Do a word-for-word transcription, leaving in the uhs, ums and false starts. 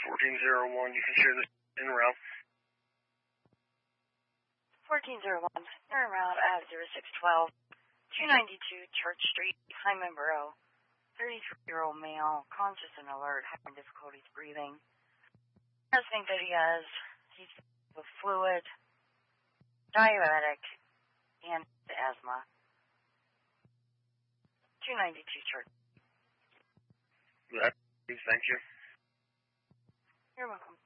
fourteen zero one. You can share this in route. fourteen zero one, turn around at zero six one two, two ninety-two Church Street, Hyman Borough. thirty-three-year-old male, conscious and alert, having difficulties breathing. Testing that he has, he's with fluid, diabetic, and asthma. two ninety-two Church. Thank you. You're welcome.